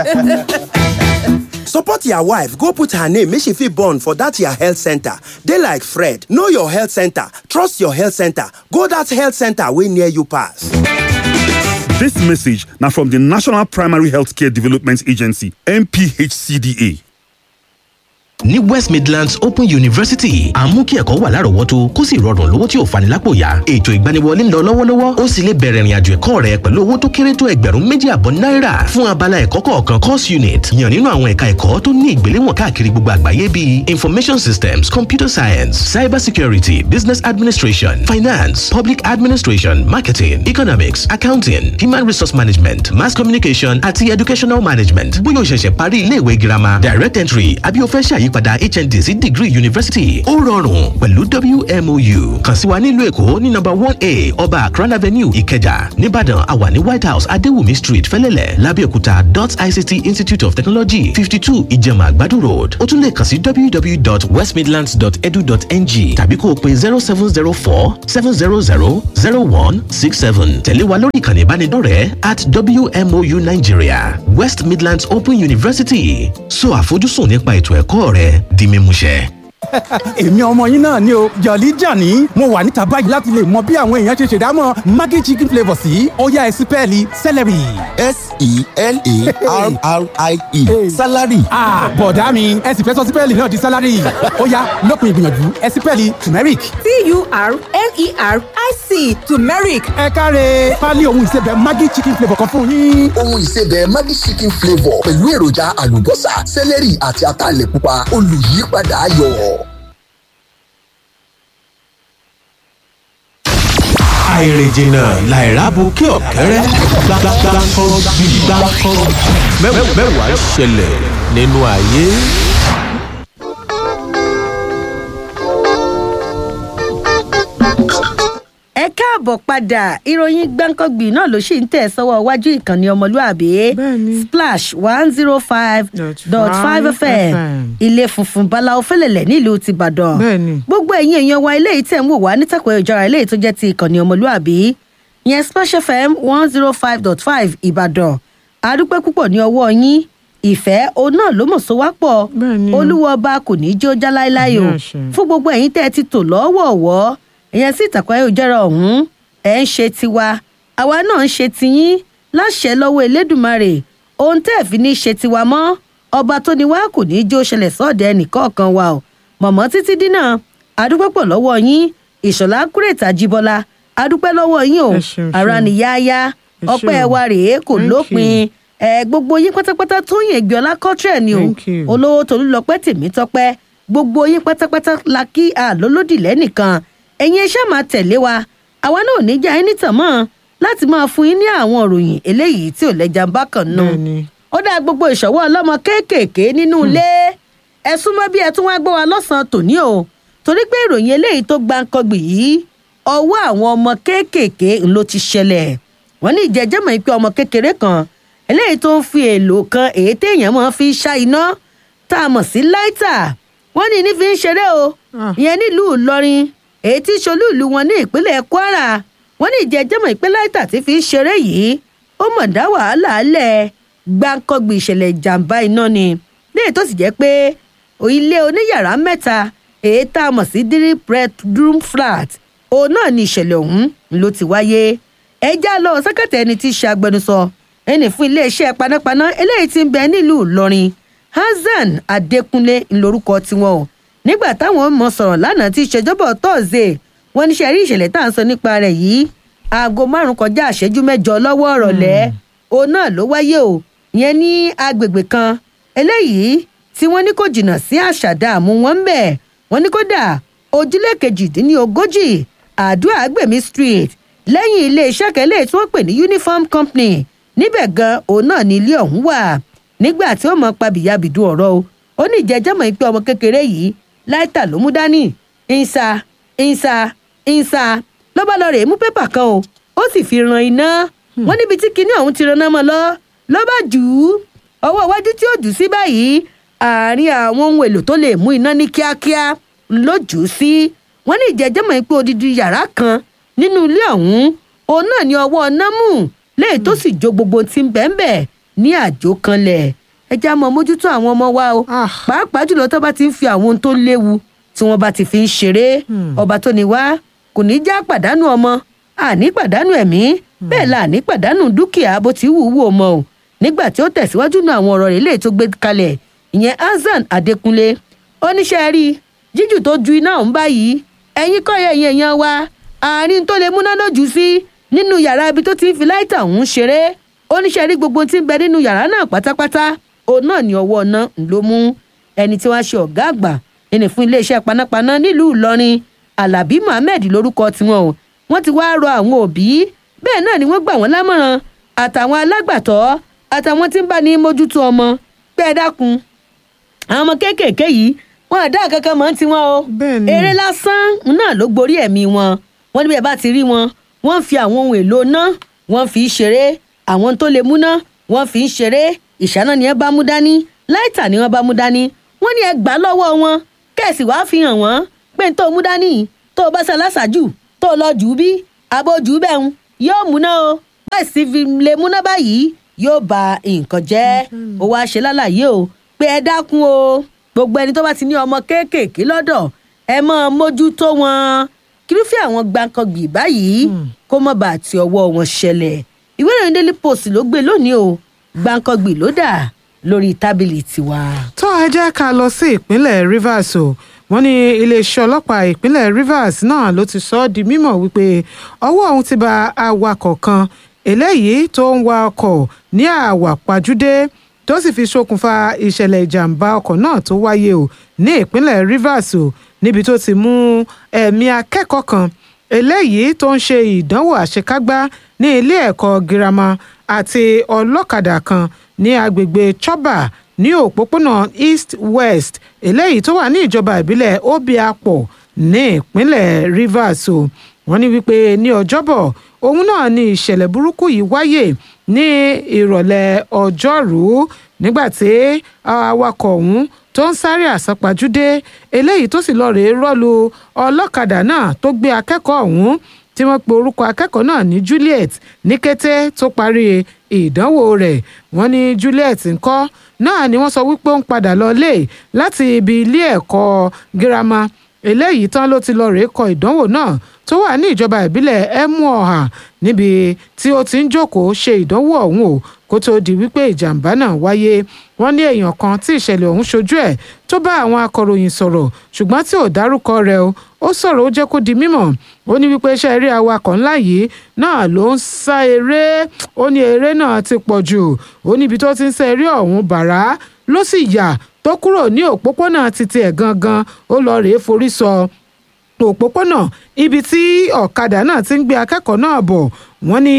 Support your wife. Go put her name. Make she feel born for that your health center. They like Fred. Know your health center. Trust your health center. Go that health center way near you pass. This message now from the National Primary Healthcare Development Agency, N P H C D A. ní West Midlands Open University àmú kí ẹ̀kọ́ wà lárọ̀ọ́wọ́tó kó sì rọrùn lówó tí ò fani lápò yá. Ètò ìgbaniwọlé ń lọ lọ́wọ́lọ́wọ́ ó sì lè bẹ̀rẹ̀ ìrìn àjò ẹ̀kọ́ rẹ pẹ̀lú owó tó kéré tó ẹgbẹ̀rún méjì àbọ̀ náírà fún abala ẹ̀kọ́ kọ̀ọ̀kan course unit yàn nínú àwọn ẹ̀ka ẹ̀kọ́ tó ní ìgbéléwọ̀n káàkiri gbogbo àgbáyé bíi Information Systems, Computer Science, Cyber Security, Business Administration, Finance, Public Administration, Marketing, Economics, Accounting, Human Resource Management, Mass Communication àti Educational Management. Bóyá o ṣẹ̀ṣẹ̀ parí ilé ìwé girama, Direct Entry àbí o fẹ́ ṣàyí àyípadà H N D sí degree university ó rọrùn pẹ̀lú W M O U kàn sí wa nílùú Èkó ní number one A Ọba Akran Avenue Ìkẹjà, nìbàdàn àwa ní White House Adéwùmí Street Fẹ́lẹ́lẹ̀, Lábẹ́òkúta dot I C T Institute of Technology fifty two Ìjẹ̀mà Àgbàdo Road. Ó tún lè kàn sí w w w dot west midlands dot edu dot n g tàbí kó o pe zero seven zero four seven zero zero zero one six seven. Tẹ̀lé wa lórí ìkànnì ìbánidọ́rẹ̀ẹ́ at W M O U Nigeria. West Midlands Open University, so àfojúsùn nípa ètò ẹ̀kọ́ rẹ di mímúṣẹ. èmi ọmọ yín náà ni o Jolly Johnny mo wà níta báyìí láti lè mọ bí àwọn èèyàn ṣe ṣèdámọ̀ Maggi chicken flavour sí ó yá ẹ sí pẹ́ẹ́lí celery. S E L A R R I E salary. ah bọ̀dá mi ẹ sì fẹ́ sọ sípẹ́ẹ̀lì náà di salary ó yá lópin ìgbìyànjú ẹ sí pẹ́ẹ́lì turmeric. T U R M E R I C turmeric. ẹ káre pálí ohun ìsebẹ̀ Maggi chicken flavour kan fún yín. ohun ìsebẹ̀ Maggi chicken flavour pẹ̀lú èròjà àlùbọ́sà celery àti ataalẹ̀ pupa olùyípadà ayọ̀. àìrìnjìnà làìrábù kí ọ̀kẹ́rẹ́ gbàgbàgbàkọ́ mẹ́wàá ṣẹlẹ̀ nínú ayé. ẹ káàbọ̀ padà ìròyìn gbáǹkọ́gbì náà ló sì ń tẹ̀ sọ́wọ́ iwájú ìkànnì ọmọlúàbí Splash one zero five dot five F M ilé funfun báláwo fẹ́lẹ̀lẹ̀ nílùú tìbàdàn gbogbo ẹ̀yin èèyàn wa eléyìí tẹ̀ ń wò wá nítàkùn ẹ̀jọ̀ra eléyìí tó jẹ́ ti ìkànnì ọmọlúàbí yẹn Splash F M one zero five dot five ìbàdàn adúpẹ́ púpọ̀ ní ọwọ́ yín ìfẹ́ òun náà ló mọ̀ sówápọ̀ olúwa ọba kò ní í jó já láéláé o fún gbogbo ẹ̀yin tẹ́ ẹ ti tò lọ́wọ̀ọ̀wọ́ ìyẹn sí ìtàkùn ayélujára ọ̀hún ẹ̀ ń ṣe tiwa àwa náà ń ṣe tiyín láṣẹ lọ́wọ́ Elédùmarè ohun tẹ́ ẹ̀ fi ní ṣe tiwa mọ́ ọba tó ní wá kò ní í jó ṣẹlẹ̀ sọ́ọ̀dẹ̀ ẹnìkọ̀ọ̀kan wa o mọ̀mọ́ títí dínà adúpẹ́ pọ̀ lọ́wọ́ yín ìṣọ̀lá kúrètà jíbọ́lá adúpẹ́ lọ́wọ́ yín o ara nìyáyá ọpẹ́ wa rèé kò lópin ẹ gbogbo yín pátápátá tó yìn Ẹgbẹ́ọlá Cottrell ni o olówó Tolúlọpẹ́ Tèmítọ́pẹ́ gbogbo yín pátápátá la kí àlólódì lẹ́nìkan ẹ̀yin ẹ ṣáà máa tẹ̀lé wa àwa náà ò ní já ẹni tàn mọ́ láti máa fún yín ní àwọn ìròyìn eléyìí tí ò lẹ́jà ń bá kàn nù. ó dá gbogbo ìṣọwọ́ ọlọ́mọ kéékèèké nínú ilé ẹ súnmọ́ bí ẹ tún wá gbọ́ wa lọ́sàn-án tòní o torí pé ìròyìn eléyìí tó gbáǹkọ́gbì yìí ọwọ́ àwọn ọmọ kéékèèké ló ti ṣẹlẹ̀ wọ́n ní ìjẹ́jẹ́ mọ̀ pé ọmọ kékeré kan eléyìí tó ń fi èlò kan èyí téèyàn máa fi ṣá iná tá a mọ̀ sí láìtà wọ́n ní ní fi ń ṣeré o ìyẹn nílùú Ìlọrin èyí tí ṣolú ìlú wọn ní ìpínlẹ̀ Kwara wọ́n ní ìjẹ́jẹ́mọ̀ ìpínlẹ̀ láìtà tí fi ń ṣeré yìí ó mọ̀ dá wàhálà lẹ̀ gbáǹkọ́gbì ìṣẹ̀lẹ̀ ìjàmbá iná ni léyìí tó sì jẹ́ pé ilé oníyàrá mẹ́ta èyí tá a mọ̀ sí three bedroom flat òun náà ni ìṣẹ̀lẹ̀ ọ̀hún ló ti wáyé ẹjá lọ sẹ́kẹ̀tẹ̀ ẹni tí í ṣe agbẹnusọ ẹni fún iléeṣẹ́ panápaná eléyìí tí ń bẹ nílùú Ìlọrin Hasan Adékúnlé ńlórúkọ tiwọn o nígbà táwọn mọ sọ̀rọ̀ lánàá tí ìṣèjọba tọ́sídẹ̀ẹ́ wọn níṣẹ́ rí ìṣẹ̀lẹ̀ tá à ń sọ nípa rẹ̀ yìí aago márùn-ún kọjá àṣẹ́jú mẹ́jọ lọ́wọ́ ọ̀rọ̀lẹ́ òun náà ló wáyé o ìyẹn ní agbègbè kan eléyìí tí wọ́n ní kò jìnnà sí àṣàdá àmú wọn ń bẹ̀ wọ́n ní kódà ojúlé kejìdínlógójì àdúrà gbèmí street lẹ́yìn iléeṣẹ́ kẹlẹ́ tí wọ́n pè ní uniform company níbẹ̀ gan òun náà ní ilé ọ̀hún wà nígbà tí ó mọ pabìyàbìdú ọ̀rọ̀ o ó ní ìjẹ́jẹ́mọ̀ pé ọmọ kékeré yìí láìta ló mú dání ìsà ìsà ìsà ló bá lọ rè é mú pépà kan o ó sì fi ran iná wọn níbi tí kinní ọ̀hún ti raná mọ́ lọ ló bá jù ú ọwọ́ iwájú tí ó jù sí báyìí àárín àwọn ohun èlò tó lè mú iná ní kíákíá ló jù ú sí wọn ní ìjẹ́jẹ́mọ̀ pé odidi yàrá kan nínú ilé ọ̀hún òun náà ní ọwọ́ námù léyìí tó sì jó gbogbo tí ń bẹ́ẹ̀ ní àjò kanlẹ̀ ẹ já mọ mójútó àwọn ọmọ wa o pàápàá jùlọ tó bá ti ń fi àwọn ohun tó léwu tí wọ́n bá ti fi ń ṣeré ọba tó ní wá kò ní já pàdánù ọmọ àní pàdánù ẹ̀mí bẹ́ẹ̀ la àní pàdánù dúkìá bó ti wù ú wò mọ́ o nígbà tí ó tẹ̀síwájú náà àwọn ọ̀rọ̀ rẹ̀ léyìí tó gbé kalẹ̀ ìyẹn Hasan Adékúnlé oníṣẹ́ rí jíjù tó ju iná ọ̀hún báyìí ẹ̀yin kọ́ ẹ̀yin èèyàn wa àárín tó lè múná lójú sí nínú yàrá ibi tó ti ń fi láìtà ọ̀hún ṣeré oníṣẹ́ rí gbogbo tí ń bẹ nínú yàrá náà pátápátá òun náà ní ọwọ́ ọ̀nà ló mú ẹni tí wọ́n ṣe ọ̀gá àgbà ẹni fún iléeṣẹ́ panápaná nílùú Ìlọrin Alábí Mohammed lórúkọ tiwọn o wọ́n ti wá rọ àwọn òbí bẹ́ẹ̀ náà ni wọ́n gbà wọ́n lámọ̀ràn àtàwọn alágbàtọ́ àtàwọn tí ń bá ní mójútó ọmọ pé ẹ dákun àwọn ọmọ kéékèèké yìí wọn àdá kankan mọ́ tiwọn o eré lásán náà ló gborí ẹ̀mí wọn wọn níbi ẹ̀ bá ti rí wọn wọ́n fi àwọn ohun èlò ná wọ́n fi í ṣeré àwọn tó lè múná wọ́n fi í ṣeré ìṣáná ni ẹ bá mú dání láìtà ni wọ́n bá mú dání wọ́n ní ẹ gbà lọ́wọ́ wọn kẹ́sì wàá fi hàn wọ́n pé n tó mú dání tó o bá ṣe aláṣáájú tó o lọ jù ú bí abójú bẹ́ẹ̀ ń yóò múná o báyìí sì fi lè múná báyìí yóò ba nǹkan jẹ́ ó wá ṣe lálàyé o pé ẹ dákun o gbogbo ẹni tó bá ti ní ọmọ kéékèèké lọ́dọ̀ ẹ máa mójútó wọn kírúfẹ́ àwọn gbàǹkangbì báyìí kó má bàa ti ọwọ́ wọn ṣẹlẹ̀ ìwé ìròyìn Daily Post ló gbé lónìí o gbàǹkangbì ló dà lórí tábìlì tiwa. tó ẹ jẹ́ ká lọ sí ìpínlẹ̀ Rivers o wọ́n ní iléeṣẹ́ ọlọ́pàá ìpínlẹ̀ Rivers náà ló ti sọ ọ́ di mímọ̀ wípé ọwọ́ òun ti ba awakọ̀ kan eléyìí tó ń wa ọkọ̀ ní àwàpajúdé tó sì fi ṣokùnfà ìṣẹ̀lẹ̀ ìjàmbá ọkọ̀ náà tó wáyé o ní ìpínlẹ̀ Rivers o níbi tó ti mú ẹ̀mí akẹ́kọ̀ọ́ kan eléyìí tó ń ṣe ìdánwò àṣekágbá ní ilé ẹ̀kọ́ girama àti ọlọ́kadà kan ní agbègbè Choba ní òpópónà East West eléyìí tó wà ní ìjọba ìbílẹ̀ Obiapo ní ìpínlẹ̀ Rivers o wọ́n ní wípé ní ọjọ́bọ̀ òun náà ní ìṣẹ̀lẹ̀ burúkú yìí wáyé ní ìrọ̀lẹ́ ọjọ́rú nígbà tí awakọ̀ ọ̀hún tó ń sáré àsápajúdé eléyìí tó sì lọ rèé rọ́lu ọlọ́kadà náà tó gbé akẹ́kọ̀ọ́ ọ̀hún tí wọ́n pe orúkọ akẹ́kọ̀ọ́ náà ní Juliet ní kété tó parí ìdánwò rẹ̀ wọ́n ní Juliet ńkọ́ náà ni wọ́n sọ wípé ó ń padà lọlé láti ibi ilé ẹ̀kọ́ girama eléyìí tán ló ti lọ rèé kọ ìdánwò náà tó wà ní ìjọba ìbílẹ̀ Emuoha níbi tí ó ti ń jókòó ṣe ìdánwò ọ̀hún o kó tó di wípé ìjàmbá náà wáyé wọ́n ní èèyàn kan tí ìṣẹ̀lẹ̀ ọ̀hún ṣojú ẹ̀ tó bá àwọn akọ̀ròyìn sọ̀rọ̀ ṣùgbọ́n tí ò dárúkọ rẹ̀ o ó sọ̀rọ̀ ó jẹ́ kó di mímọ̀ ó ní wípé iṣẹ́ eré awakọ̀ ńlá yìí náà ló ń sá eré ó ní eré náà ti pọ̀ jù ó níbi tó ti ń sá eré ọ̀hún bàrá ló sì yà tó kúrò ní òpópónà títí ẹ̀ gangan ó lọ rèé forí sọ òpópónà ibi tí ọ̀kadà náà ti ń gbé akẹ́kọ̀ọ́ náà bọ̀ wọ́n ní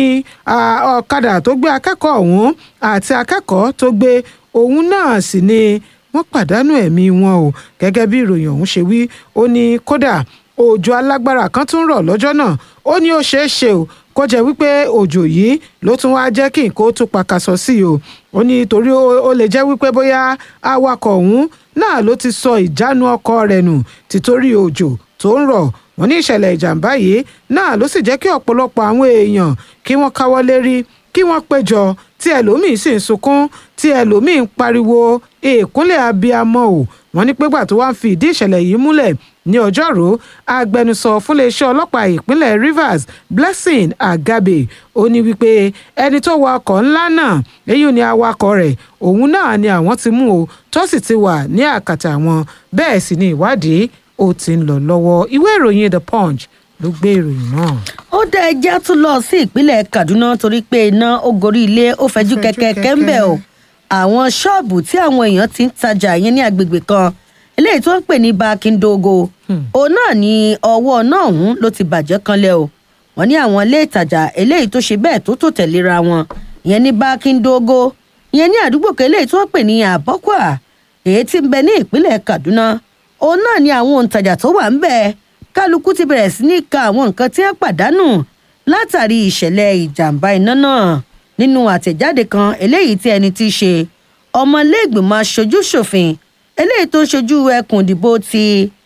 ọ̀kadà tó gbé akẹ́kọ̀ọ́ ọ̀hún àti akẹ́kọ̀ọ́ tó gbé òun náà sì ni wọ́n pàdánù ẹ̀mí wọn o gẹ́gẹ́ bí ìròyìn ọ̀hún ṣe wí ó ní kódà òjò alágbára kan tún rọ̀ lọ́jọ́ náà ó ní ó ṣeé ṣe o kó jẹ́ wípé òjò yìí ló tún wá jẹ́ kí nǹkan ó tún pakasọ sí i o ó ní torí ó lè jẹ́ wípé bóyá awakọ̀ ọ̀hún náà ló ti sọ ìjánu ọkọ̀ rẹ̀ nù títorí òjò tó ń rọ̀ wọ́n ní ìṣẹ̀lẹ̀ ìjàmbá yìí náà ló sì jẹ́ kí ọ̀pọ̀lọpọ̀ àwọn èèyàn kí wọ́n káwọ́ lérí kí wọ́n péjọ tí ẹlòmíín sì ń sunkún tí ẹlòmíín ń pariwo ìkúnlẹ̀ abiyamọ o wọ́n ní pégbà tó wá ń fi ìdí ìṣẹ̀lẹ̀ yìí múlẹ̀ ní ọjọ́rú agbẹnusọ fún iléeṣẹ́ ọlọ́pàá ìpínlẹ̀ Rivers Blessing Agabe ó ní wípé ẹni tó wa ọkọ̀ ńlá náà èyí ni awakọ̀ rẹ̀ òun náà ni àwọn ti mú o tó sì ti wà ní àkàtà wọn bẹ́ẹ̀ sì ni ìwádìí ó ti ń lọ lọ́wọ́ ìwé ìròyìn The Punch ló gbé ìròyìn náà. ó dá ẹjẹ́ tún lọ sí ìpínlẹ̀ Kaduna torí pé iná ó gorí ilé ó fẹjú kẹ̀kẹ́ ń bẹ̀ o àwọn ṣọ́ọ̀bù tí àwọn èèyàn ti ń tajà yẹn ní agbègbè kan eléyìí tó ń pè ní Bakindogo òun náà ni ọwọ́ náà ọ̀hún ló ti bàjẹ́ kanlẹ̀ o wọ́n ní àwọn ilé ìtajà eléyìí tó ṣe bẹ́ẹ̀ tó tò tẹ̀léra wọn ìyẹn ní Bakindogo ìyẹn ní àdúgbò kan eléyìí tó ń pè ní Abọ́kwa èyí tí ń bẹ ní ìpínlẹ̀ Kaduna òun náà ni àwọn òǹtajà tó wà ń bẹ kálukú ti bẹ̀rẹ̀ sí ní ka àwọn nǹkan tí wọ́n pàdánù látàrí ìṣẹ̀lẹ̀ ìjàmbá iná náà nínú àtẹ̀jáde kan eléyìí tí ẹni tí í ṣe ọmọlẹ́gbìmọ̀ aṣojú ṣòfin eléyìí tó ń ṣojú ẹkùn ìdìbò ti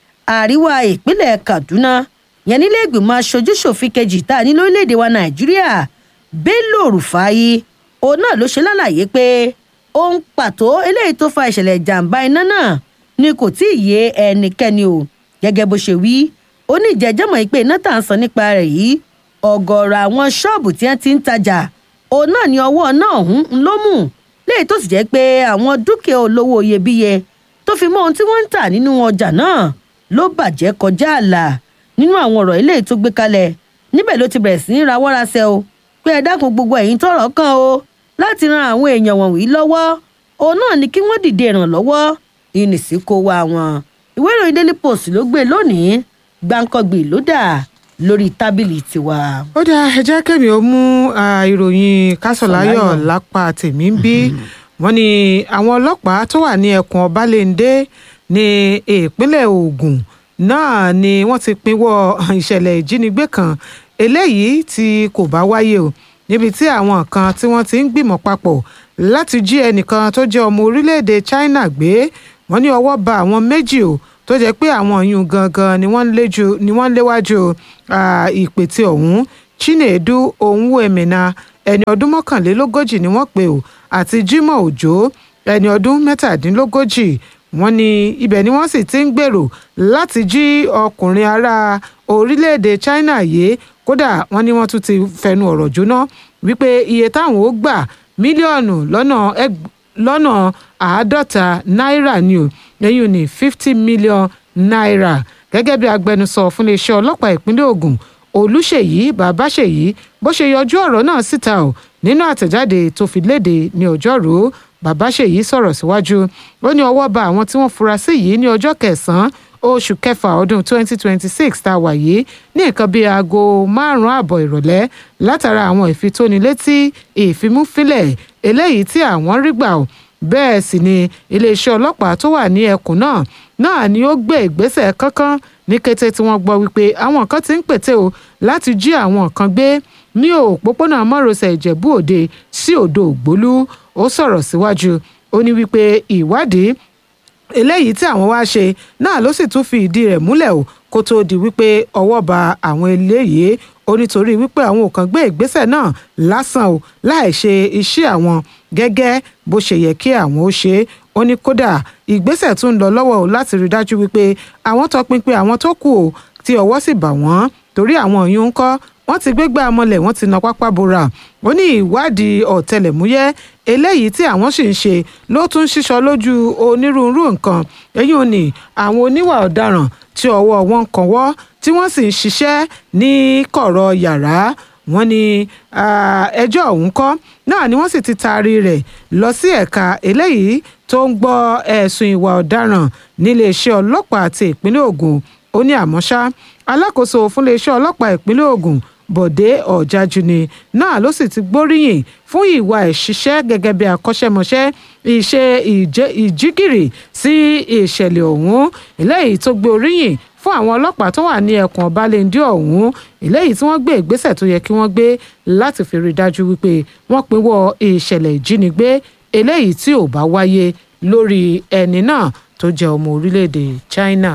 àríwá ìpínlẹ̀ Kaduna yẹn nílé ìgbìmọ̀ aṣojú ṣòfin kejì tá a ní lórílẹ̀‐èdè wa Nàìjíríà Bello Rufai òun náà ló ṣe lálàyé pé ohun pàtó eléyìí tó fa ìṣẹ̀lẹ̀ ìjàmbá iná náà ni kò tí ì yé ẹnikẹ́ni o gẹ́gẹ́ bó ṣe wí ó ní ìjẹ́jẹ́mọ̀ pé iná tà ń sọ nípa rẹ̀ yìí ọ̀gọ̀ọ̀rọ̀ àwọn ṣọ́ọ̀bù tí wọ́n ti ń tajà òun náà ni ọwọ́ náà ọ̀hún ló mú léyìí tó sì jẹ́ pé àwọn dúkìá olówó iyebíye tó fi mọ́ ohun tí wọ́n ń tà nínú ọjà náà ló bàjẹ́ kọjá ààlà nínú àwọn ọ̀rọ̀ eléyìí tó gbé kalẹ̀ níbẹ̀ ló ti bẹ̀rẹ̀ sí ní rawọ́rasẹ̀ o pé ẹ dákun gbogbo ẹ̀yin tọ́rọ̀ kàn o láti ran àwọn èèyàn wọ̀nyí lọ́wọ́ òun náà ni kí wọ́n dìde ìrànlọ́wọ́ ìnìsí kó wá wọn ìwé ìròyìn Daily Post ló gbé lónìí gbàǹkangbì ló dà lórí tábìlì tiwa. ó dáa ẹ jẹ́ kẹ́mi ó mú ìròyìn kásọ̀láyọ̀ lápá tèmi ń bí wọ́n ní àwọn ọlọ́pàá tó wà ní ẹkùn ọbalẹ́ndé ní ìpínlẹ̀ Ògùn náà ni wọ́n ti pinwọ́ ìṣẹ̀lẹ̀ ìjínigbé kan eléyìí tí kò bá wáyé o níbi tí àwọn kan tí wọ́n ti ń gbìmọ̀ papọ̀ láti jí ẹnìkan tó jẹ́ ọmọ orílẹ̀-èdè China gbé wọ́n ní ọwọ́ ba àwọn méjì o tó jẹ́ pé àwọn yùn gangan ni wọ́n ń léwájú ìpètè ọ̀hún Chinedu Onwuemena ẹni ọdún mọ́kànlélógójì ni wọ́n pè o àti Jimoh Ojo ẹni ọdún mẹ́tàdínlógójì wọ́n ní ibẹ̀ ni wọ́n sì ti ń gbèrò láti jí ọkùnrin ará orílẹ̀-èdè China yìí kódà wọ́n ní wọ́n tún ti fẹnu ọ̀rọ̀ jóná wípé iye táwọn ó gbà mílíọ̀nù lọ́nà lọ́nà àádọ́ta náírà ni o lẹ́yìn ní fifty million naira gẹ́gẹ́ bí agbẹnusọ fún iléeṣẹ́ ọlọ́pàá ìpínlẹ̀ Ògùn Olúṣèyí Babáṣèyí bó ṣe yọjú ọ̀rọ̀ náà síta o nínú àtẹ̀jáde tó fi léde ní ọjọ́rú Babáṣèyí sọ̀rọ̀ síwájú ó ní ọwọ́ ba àwọn tí wọ́n fura sí yìí ní ọjọ́ kẹsàn-án oṣù kẹfà ọdún twenty twenty six tá a wà yìí ní nǹkan bíi aago márùn-ún ààbọ̀ ìrọ̀lẹ́ látara àwọn ìfitónilétí ìfimúfilẹ̀ eléyìí tí àwọn rí gbà ó bẹ́ẹ̀ sì ni iléeṣẹ́ ọlọ́pàá tó wà ní ẹkùn náà náà ni ó gbé ìgbésẹ̀ kankan ní kété tí wọ́n gbọ́ wípé àwọn kan ti ń pète o láti jí àwọn kan gbé ní òpópónà márosẹ̀ Ìjẹ̀bú Òde sí Odò Ògbólú ó sọ̀rọ̀ síwájú ó ní wípé ìwádìí eléyìí tí àwọn wá ṣe náà ló sì tún fi ìdí rẹ̀ múlẹ̀ o kó tóó di wípé ọwọ́ ba àwọn eléyìí ó nítorí wípé àwọn ò kàn gbé ìgbésẹ̀ náà lásán o láì ṣe iṣẹ́ àwọn gẹ́gẹ́ bó ṣe yẹ kí àwọn ó ṣe ó ní kódà ìgbésẹ̀ tún ń lọ lọ́wọ́ o láti rí dájú wípé àwọn tọpinpin àwọn tó kù o tí ọwọ́ sì bà wọ́n torí àwọn yìí ń kọ́ wọ́n ti gbégbá amọ̀lẹ̀ wọ́n ti na pápá bora ó ní ìwádìí ọ̀tẹlẹ̀múyẹ́ eléyìí tí àwọn sì ń ṣe ló tún ṣíṣọ lójú onírúurú nǹkan èyí ò ní àwọn oníwà ọ̀daràn tí ọwọ́ wọn kàn wọ́ tí wọ́n sì ń ṣiṣẹ́ ní kọ̀rọ̀ yàrá wọ́n ní ẹjọ́ ọ̀hún kọ́ náà ni wọ́n sì ti taari rẹ̀ lọ sí ẹ̀ka eléyìí tó ń gbọ́ ẹ̀sùn ìwà ọ̀daràn níléeṣẹ́ ọlọ́pàá àti ìpínlẹ̀ Ògùn ó ní àmọ́ ṣá alákòóso fún iléeṣẹ́ ọlọ́pàá ìpínlẹ̀ Ògùn Bọ̀dé Ọ̀jájúni náà ló sì ti gbóríyìn fún ìwà ìṣiṣẹ́ gẹ́gẹ́ bí akọ́ṣẹ́mọṣẹ́ ìṣe ìjígìrì sí ìṣẹ̀lẹ̀ ọ̀hún eléyìí tó gbé oríyìn fún àwọn ọlọ́pàá tó wà ní ẹkùn ọbalẹ́ndé ọ̀hún eléyìí tí wọ́n gbé ìgbésẹ̀ tó yẹ kí wọ́n gbé láti fi rí dájú wípé wọ́n pinwọ́ ìṣẹ̀lẹ̀ ìjínigbé eléyìí tí ò bá wáyé lórí ẹni náà tó jẹ́ ọmọ orílẹ̀-èdè China.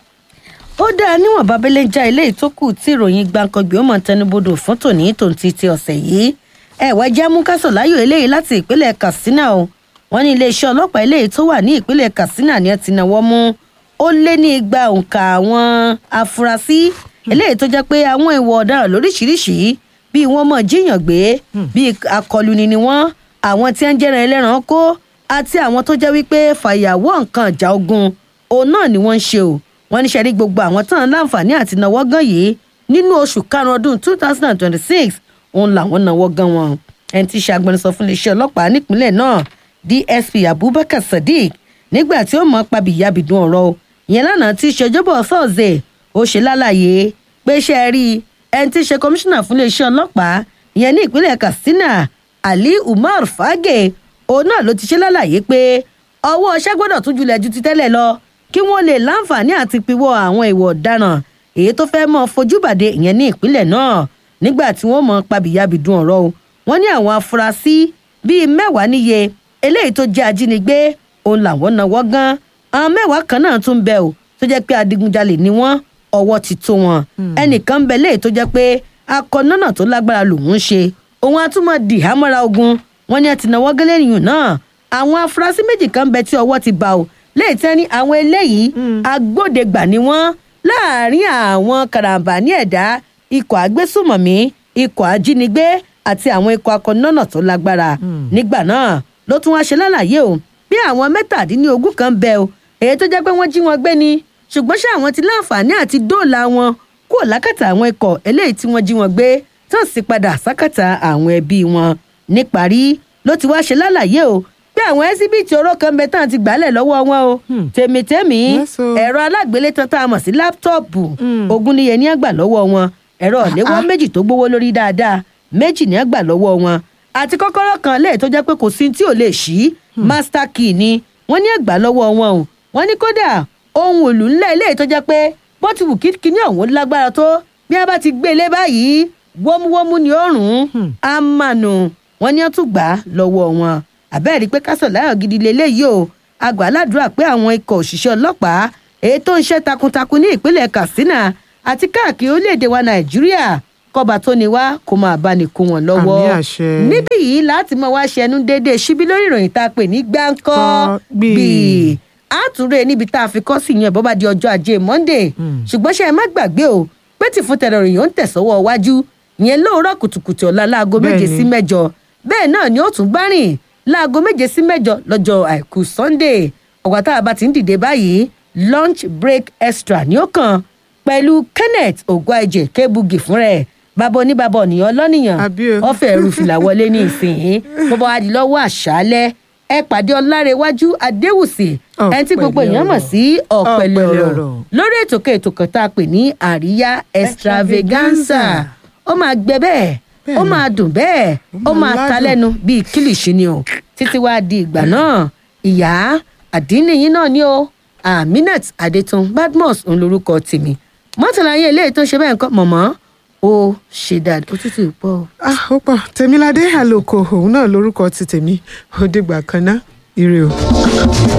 ó dáa níwọ̀n babẹ́lẹ́ já ilé ìtókù tí ìròyìn gbàǹkangbè ó mọ̀ tẹnubodò fún tòní tòǹtì ti ọ̀sẹ̀ yìí ẹ̀wẹ́ jẹ́ mú kásọ̀ láyò eléyìí láti ìpínlẹ̀ Katsina o wọ́n ní iléeṣẹ́ ọlọ́pàá eléyìí tó wà ní ìpínlẹ̀ Katsina ni ẹ ti náwó mú ó lé ní igba òǹkà àwọn afurasí eléyìí tó jẹ́ pé àwọn ìwà ọ̀daràn lóríṣiríṣi bíi wọ́n mọ̀ jíyàn gbé bíi akọluni ni wọ́n àwọn tí ń jẹ́ran ẹlẹ́ran kó àti àwọn tó jẹ́ wípé fàyàwọ́ nǹkan ìjà ogun òun náà ni wọ́n ń ṣe o wọ́n ní sẹ́rí gbogbo àwọn tán láǹfààní àti náwó gan yìí nínú oṣù karùn-ún ọdún two thousand and twenty-six òun làwọn náwó gan wọn ẹni tí í ṣe agbẹnusọ fún iléeṣẹ́ ọlọ́pàá nípínlẹ̀ náà D S P Abubakar Sadiq nígbà tí ó mọ̀ pabìyàbìdún ọ̀rọ̀ ìyẹn lánàá tí í ṣe ọjọ́bọ̀ Thursday ó ṣe lálàyé pé ṣe rí ẹni tí í ṣe kọmíṣánná fún iléeṣẹ́ ọlọ́pàá ìyẹn ní ìpínlẹ̀ Katsina Ali Umar Fage òun náà ló ti ṣe lálàyé pé ọwọ́ ọṣẹ́ gbọ́dọ̀ tún julẹ̀ ju ti tẹ́lẹ̀ lọ kí wọ́n lè láǹfààní àti pinwọ́ àwọn ìwà ọ̀daràn èyí tó fẹ́ mọ́ fojúbàdé ìyẹn ní ìpínlẹ̀ náà nígbà tí wọ́n mọ̀ pabìyàbìdún ọ̀rọ̀ o wọ́n ní àwọn afurasí bíi mẹ́wàá níye eléyìí tó jẹ́ ajínigbé òun làwọn náwó gan àwọn mẹ́wàá kan náà tún bẹ o tó jẹ́ pé adigunjalè ni wọ́n ọwọ́ ti tó wọn ẹnìkan bẹ léyìí tó jẹ́ pé akọ̀nọ́nà tó lágbára lòun ń ṣe òun á tún mọ̀ dìhámọ́ra ogun wọ́n ní ẹ ti náwó gẹ́lẹ́ nìyẹn náà àwọn afurasí méjì kan bẹ tí ọwọ́ ti bá o léyìí tí wọ́n ní àwọn eléyìí agbódegbà ni wọ́n láàrin àwọn karambání ẹ̀dá ikọ̀ agbésùmọ̀mí ikọ̀ ajínigbé àti àwọn ikọ̀ akọ̀nọ́nà tó lágbára nígbà náà ló tún wá ṣe lálàyé o bí àwọn mẹ́tàdínlógún kan bẹ o èyí tó jẹ́ pé wọ́n jí wọn gbé ni ṣùgbọ́n ṣé àwọn ti láǹfààní àti dóòlà wọn kúrò lákàtà àwọn ikọ̀ eléyìí tí wọ́n jí wọn gbé tán sì padà sákàtà àwọn ẹbí wọn níparí ló ti wá ṣe lálàyé o pé àwọn ẹsibíìtì oró kan bẹ tán ti gbálẹ̀ lọ́wọ́ wọn o tèmítèmí ẹ̀rọ alágbélétan tá a mọ̀ sí láptọ́ọ̀pù ogún níye ní àgbà lọ́wọ́ wọn ẹ̀rọ ọ̀lẹ́wọ́ méjì tó gbówó lórí dáadáa méjì ní àgbà lọ́wọ́ wọn àti kọ́kọ́rọ́ kan lẹ́ẹ̀ tó jẹ́ pé kò sí tí ò lè ṣí master key ni wọ́n ní ẹgbàá lọ́wọ́ wọn o wọ́n ní kódà ohun òlù ńlẹ̀ ilé tó jẹ́ pé bó ti wù kíní ọ̀hún lágbára tó bí wọ́n bá ti gbé ilé báyìí wọ́múwọ́mú ni ó rùn á mànù wọ́n ní ó tún gbà á lọ́wọ́ wọn àbẹ́ẹ̀rí pé kásán láyọ̀ gidi lélẹ́yìí o àgbà aládùúrà pé àwọn ikọ̀ òṣìṣẹ́ ọlọ́pàá èyí tó ń ṣe takuntakun ní ìpínlẹ̀ Katsina àti káàkiri orílẹ̀-èdè wa Nàìjíríà kọba tó ní wá kó máa bá ní kó wọn lọ́wọ́ níbí yìí láti mọ wá ṣe ẹnu déédéé síbí lórí ìròyìn tá a pè ní gbáǹkọ́ gbìí àtúnrẹ́ níbi tá a fi kọ́ sí yẹn bó bá di ọjọ́ ajé Monday ṣùgbọ́n ṣe é má gbàgbé o pé tí fún tẹ̀lé ìròyìn ó ń tẹ̀sọ́wọ́ wájú ìyẹn lóòrọ̀ kùtùkùtù ọ̀la láago méje sí mẹ́jọ bẹ́ẹ̀ náà ni ó tún bá rìn láago méje sí mẹ́jọ lọ́jọ́ àìkú Sunday ọ̀gbà tá a bá ti ń dìde báyìí lunch break extra ni ó kàn pẹ̀lú Kenneth Ogwuaje Kebugi fún rẹ̀ bàbá oníbàbá ọ̀nìyàn lọ́nìyàn ọ̀fẹ́ ẹ̀rù fìlà wọlé ní ìsìn bọ́bá wa di lọ́wọ́ àṣálẹ́ ẹ pàdé Ọlárẹ̀wájú Adéwùsì ẹni tí gbogbo èèyàn mọ̀ sí ọ̀pẹ̀lẹ̀ ọ̀rọ̀ lórí ètò kan ètò kan tá a pè ní àríyá extravaganza ó máa gbẹ bẹ́ẹ̀ ó máa dùn bẹ́ẹ̀ ó máa ta lẹ́nu bíi kílìṣì ni o títí wá di ìgbà náà ìyá àdínníyìn náà ni o Aminat Adétun Badmus òun lorúkọ tèmi mọ́tàláyé eléyìí tó ṣe bẹ́ẹ̀ nǹkan mọ̀mọ́ ó ṣe dáadáa ó tútù pọ̀. ah ó pọ̀ Tèmiládé Àlòkò òun náà lórúkọ ti tèmi ó dìgbà kan ná ire o.